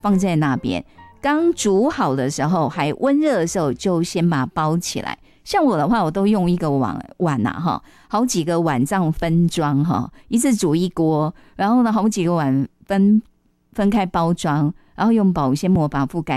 放在那边，刚煮好的时候还温热的时候就先把它包起来。像我的话，我都用一个碗啊，好几个碗这样分装哈，一次煮一锅，然后呢好几个碗分开包装，然后用保鲜膜把它覆盖